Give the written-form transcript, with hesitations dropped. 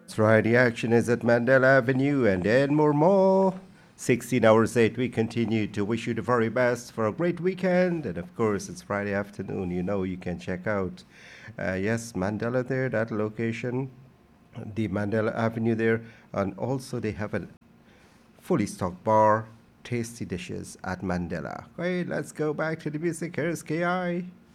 That's right, the action is at Mandela Avenue and Enmore Mall. 16 hours late, we continue to wish you the very best for a great weekend. And of course, it's Friday afternoon. You know, you can check out, yes, Mandela there, that location, the Mandela Avenue there. And also, they have a fully stocked bar, tasty dishes at Mandela. Okay, let's go back to the music. Here's KI.